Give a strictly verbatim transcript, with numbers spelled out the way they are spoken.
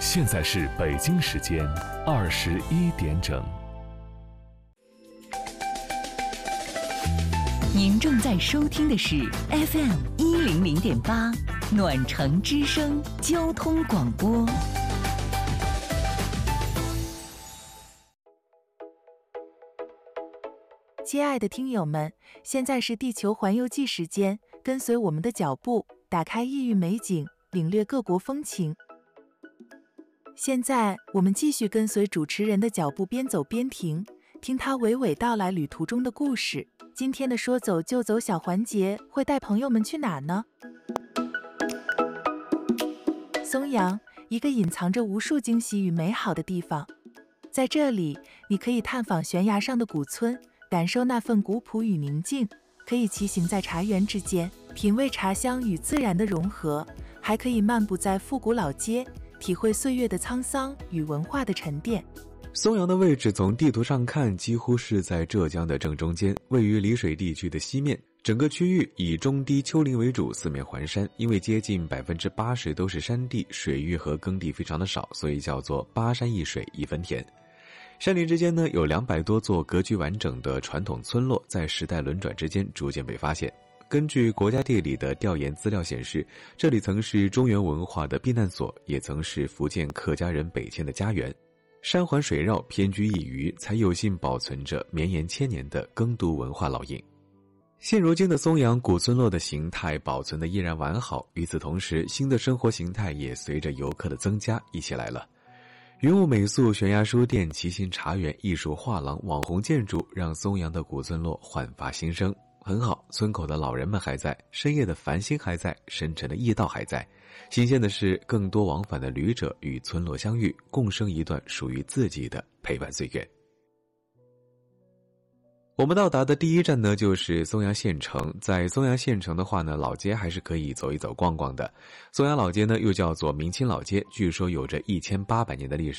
现在是北京时间二十一点整。 您正在收听的是 F M 一零零点八暖城之声交通广播。 亲爱的听友们，现在是地球环游记时间，跟随我们的脚步，打开异域美景，领略各国风情。现在我们继续跟随主持人的脚步，边走边停，听他娓娓道来旅途中的故事。今天的说走就走小环节会带朋友们去哪呢？松阳，一个隐藏着无数惊喜与美好的地方。在这里，你可以探访悬崖上的古村，感受那份古朴与宁静，可以骑行在茶园之间，品味茶香与自然的融合，还可以漫步在复古老街，体会岁月的沧桑与文化的沉淀。 松阳的位置从地图上看几乎是在浙江的正中间，位于丽水地区的西面，整个区域以中低丘陵为主，四面环山，因为接近 百分之八十 都是山地，水域和耕地非常的少，所以叫做八山一水一分田。山林之间呢，有两百多座格局完整的传统村落，在时代轮转之间逐渐被发现。根据国家地理的调研资料显示，这里曾是中原文化的避难所，也曾是福建客家人北迁的家园。山环水绕，偏居一隅，才有幸保存着绵延千年的耕读文化烙印。现如今的松阳古村落的形态保存得依然完好，与此同时，新的生活形态也随着游客的增加一起来了。云雾美宿、悬崖书店、骑行茶园、艺术画廊、网红建筑，让松阳的古村落焕发新生。很好，村口的老人们还在，深夜的繁星还在，深沉的驿道还在。新鲜的是，更多往返的旅者与村落相遇，共生一段属于自己的陪伴岁月。我们到达的第一站呢，就是松阳县城。在松阳县城的话呢，老街还是可以走一走逛逛的。松阳老街呢，又叫做明清老街，据说有着一千八百年的历史。